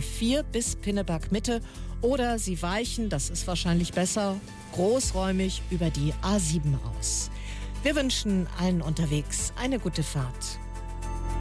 B4 bis Pinneberg Mitte oder Sie weichen, das ist wahrscheinlich besser, großräumig über die A7 aus. Wir wünschen allen unterwegs eine gute Fahrt.